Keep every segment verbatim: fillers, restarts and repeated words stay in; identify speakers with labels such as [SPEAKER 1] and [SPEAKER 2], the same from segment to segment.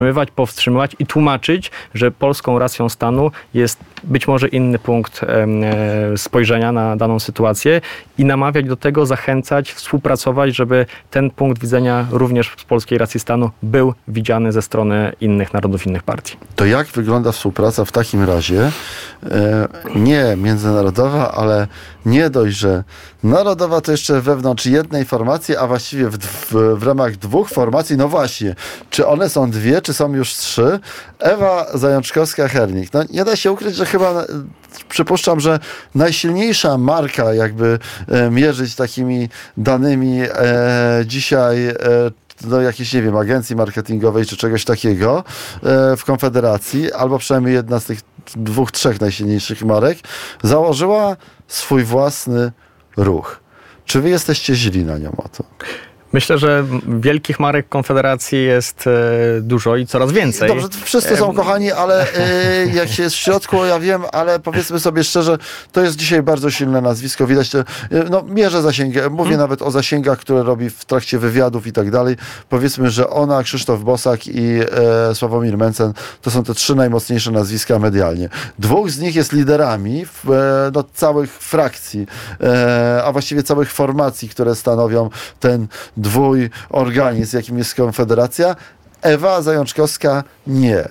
[SPEAKER 1] powstrzymywać i tłumaczyć, że polską racją stanu jest być może inny punkt e, spojrzenia na daną sytuację i namawiać do tego, zachęcać, współpracować, żeby ten punkt widzenia również z polskiej racji stanu był widziany ze strony innych narodów, innych partii.
[SPEAKER 2] To jak wygląda współpraca w takim razie? E, nie międzynarodowa, ale nie dość, że narodowa, to jeszcze wewnątrz jednej formacji, a właściwie w, w, w ramach dwóch formacji. No właśnie, czy one są dwie, czy są już trzy? Ewa Zajączkowska-Hernik. No nie da się ukryć, że chyba przypuszczam, że najsilniejsza marka, jakby e, mierzyć takimi danymi e, dzisiaj e, do jakiejś, nie wiem, agencji marketingowej czy czegoś takiego e, w Konfederacji, albo przynajmniej jedna z tych dwóch, trzech najsilniejszych marek, założyła swój własny ruch. Czy wy jesteście źli na nią o to?
[SPEAKER 1] Myślę, że wielkich marek Konfederacji jest e, dużo i coraz więcej.
[SPEAKER 2] Dobrze, wszyscy są kochani, ale e, jak się jest w środku, ja wiem, ale powiedzmy sobie szczerze, to jest dzisiaj bardzo silne nazwisko. Widać, to, no mierzę zasięgi, mówię hmm. nawet o zasięgach, które robi w trakcie wywiadów i tak dalej. Powiedzmy, że ona, Krzysztof Bosak i e, Sławomir Mencen to są te trzy najmocniejsze nazwiska medialnie. Dwóch z nich jest liderami w, e, no, całych frakcji, e, a właściwie całych formacji, które stanowią ten dwój organizm, jakim jest Konfederacja. Ewa Zajączkowska nie.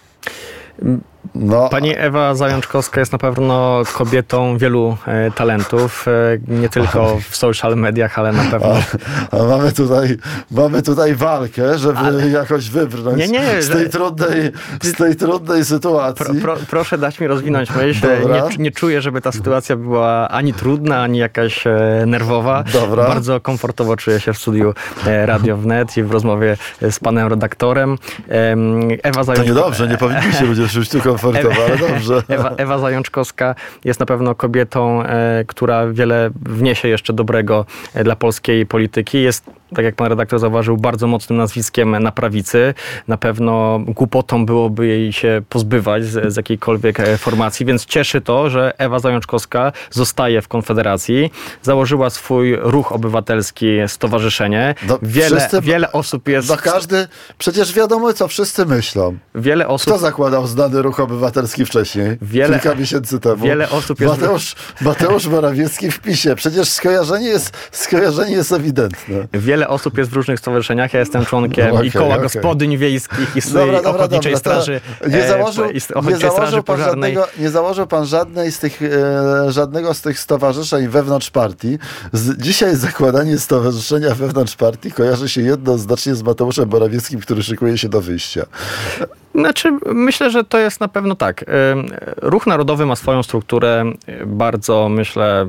[SPEAKER 1] No. Pani Ewa Zajączkowska jest na pewno kobietą wielu e, talentów, e, nie tylko w social mediach, ale na pewno...
[SPEAKER 2] A, a mamy, tutaj, mamy tutaj walkę, żeby ale... jakoś wybrnąć nie, nie, z, tej że... trudnej, z tej trudnej sytuacji.
[SPEAKER 1] Pro, pro, proszę dać mi rozwinąć myśl. Nie, nie czuję, żeby ta sytuacja była ani trudna, ani jakaś e, nerwowa.
[SPEAKER 2] Dobra.
[SPEAKER 1] Bardzo komfortowo czuję się w studiu e, Radio Wnet i w rozmowie z panem redaktorem. E, Ewa Zajączkowska...
[SPEAKER 2] To niedobrze, nie powinniście ludzie czuć tu komfortowo, ale dobrze.
[SPEAKER 1] Ewa, Ewa Zajączkowska jest na pewno kobietą, e, która wiele wniesie jeszcze dobrego e, dla polskiej polityki. Jest, tak jak pan redaktor zauważył, bardzo mocnym nazwiskiem na prawicy. Na pewno głupotą byłoby jej się pozbywać z, z jakiejkolwiek e, formacji, więc cieszy to, że Ewa Zajączkowska zostaje w Konfederacji. Założyła swój ruch obywatelski, stowarzyszenie.
[SPEAKER 2] No,
[SPEAKER 1] wiele,
[SPEAKER 2] wszyscy,
[SPEAKER 1] wiele osób jest...
[SPEAKER 2] No każdy, przecież wiadomo, co wszyscy myślą.
[SPEAKER 1] Wiele osób...
[SPEAKER 2] Kto zakładał znany ruch obywatelski wcześniej?
[SPEAKER 1] Wiele,
[SPEAKER 2] kilka miesięcy temu.
[SPEAKER 1] Wiele osób jest...
[SPEAKER 2] Mateusz, Mateusz Morawiecki w PiSie. Przecież skojarzenie jest, skojarzenie jest ewidentne.
[SPEAKER 1] Wiele osób jest w różnych stowarzyszeniach. Ja jestem członkiem no, okay, i koła okay. gospodyń wiejskich i dobra, dobra, Ochotniczej dobra, Straży
[SPEAKER 2] nie założył,
[SPEAKER 1] e,
[SPEAKER 2] nie założył pan żadnego, nie założył pan żadnej z tych, e, żadnego z tych stowarzyszeń wewnątrz partii. Z, dzisiaj zakładanie stowarzyszenia wewnątrz partii kojarzy się jednoznacznie z Mateuszem Morawieckim, który szykuje się do wyjścia.
[SPEAKER 1] Znaczy, myślę, że to jest na pewno tak. Ruch Narodowy ma swoją strukturę bardzo, myślę,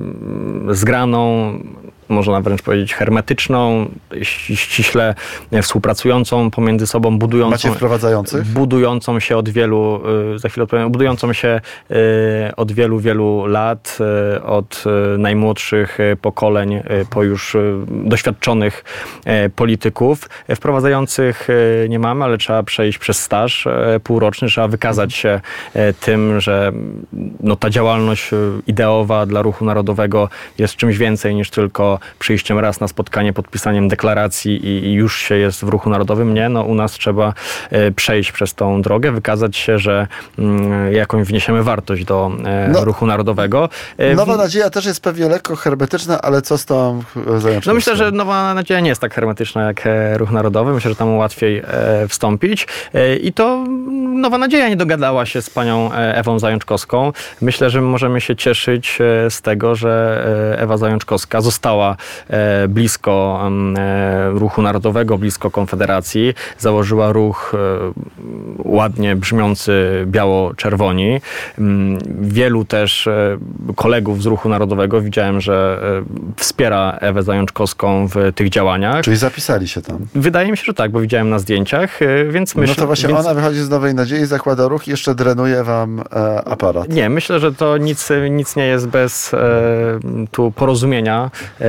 [SPEAKER 1] zgraną, można wręcz powiedzieć hermetyczną, ściśle współpracującą pomiędzy sobą, budującą...
[SPEAKER 2] Macie wprowadzających?
[SPEAKER 1] Budującą się od wielu, za chwilę odpowiem, budującą się od wielu, wielu lat, od najmłodszych pokoleń po już doświadczonych polityków. Wprowadzających nie mamy, ale trzeba przejść przez staż półroczny, trzeba wykazać się tym, że no, ta działalność ideowa dla Ruchu Narodowego jest czymś więcej niż tylko przyjściem raz na spotkanie, podpisaniem deklaracji i, i już się jest w Ruchu Narodowym. Nie, no u nas trzeba e, przejść przez tą drogę, wykazać się, że mm, jakąś wniesiemy wartość do e, no, Ruchu Narodowego. E,
[SPEAKER 2] Nowa Nadzieja też jest pewnie lekko hermetyczna, ale co z tą Zajączkowską?
[SPEAKER 1] No myślę, że Nowa Nadzieja nie jest tak hermetyczna jak e, Ruch Narodowy. Myślę, że tam łatwiej e, wstąpić. E, I to Nowa Nadzieja nie dogadała się z panią e, Ewą Zajączkowską. Myślę, że możemy się cieszyć e, z tego, że e, Ewa Zajączkowska została e, blisko e, Ruchu Narodowego, blisko Konfederacji. Założyła ruch e, ładnie brzmiący biało-czerwoni. Wielu też e, kolegów z Ruchu Narodowego widziałem, że e, wspiera Ewę Zajączkowską w tych działaniach.
[SPEAKER 2] Czyli zapisali się tam?
[SPEAKER 1] Wydaje mi się, że tak, bo widziałem na zdjęciach, e, więc myślę...
[SPEAKER 2] No to właśnie
[SPEAKER 1] więc...
[SPEAKER 2] ona wychodzi z Nowej Nadziei, zakłada ruch i jeszcze drenuje wam e, aparat.
[SPEAKER 1] Nie, myślę, że to nic, nic nie jest bez e, tu porozumienia e,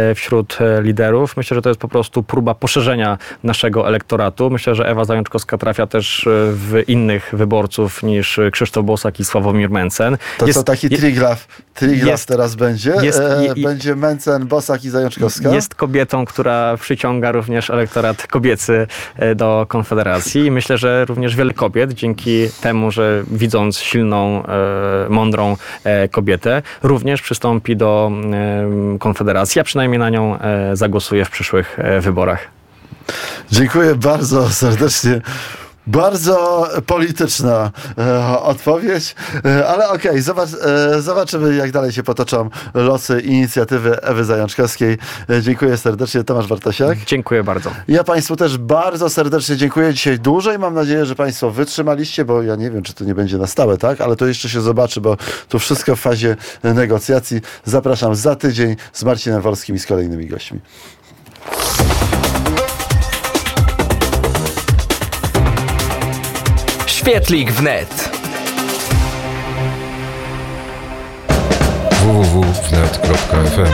[SPEAKER 1] wśród liderów. Myślę, że to jest po prostu próba poszerzenia naszego elektoratu. Myślę, że Ewa Zajączkowska trafia też w innych wyborców niż Krzysztof Bosak i Sławomir Mencen.
[SPEAKER 2] To
[SPEAKER 1] jest,
[SPEAKER 2] co, taki trigraf, trigraf jest, teraz będzie?
[SPEAKER 1] Jest,
[SPEAKER 2] e,
[SPEAKER 1] i,
[SPEAKER 2] będzie Mencen, Bosak i Zajączkowska?
[SPEAKER 1] Jest kobietą, która przyciąga również elektorat kobiecy do Konfederacji. I myślę, że również wiele kobiet dzięki temu, że widząc silną, mądrą kobietę, również przystąpi do Konfederacji, a przynajmniej na nią zagłosuje w przyszłych wyborach.
[SPEAKER 2] Dziękuję bardzo serdecznie. Bardzo polityczna e, odpowiedź, e, ale okej, okay, zobacz, e, zobaczymy, jak dalej się potoczą losy inicjatywy Ewy Zajączkowskiej. E, dziękuję serdecznie. Tomasz Bartosiak.
[SPEAKER 1] Dziękuję bardzo.
[SPEAKER 2] Ja Państwu też bardzo serdecznie dziękuję. Dzisiaj dłużej. Mam nadzieję, że Państwo wytrzymaliście, bo ja nie wiem, czy to nie będzie na stałe, tak? Ale to jeszcze się zobaczy, bo to wszystko w fazie negocjacji. Zapraszam za tydzień z Marcinem Wolskim i z kolejnymi gośćmi.
[SPEAKER 3] Świetlik wnet.
[SPEAKER 4] w w w kropka wnet kropka f m